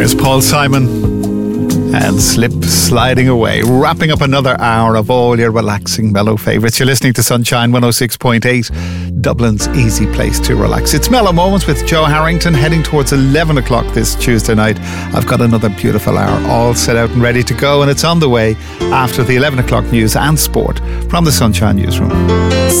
There's Paul Simon and Slip Sliding Away, wrapping up another hour of all your relaxing mellow favourites. You're listening to Sunshine 106.8, Dublin's easy place to relax. It's Mellow Moments with Joe Harrington, heading towards 11 o'clock this Tuesday night. I've got another beautiful hour all set out and ready to go, and it's on the way after the 11 o'clock news and sport from the Sunshine Newsroom.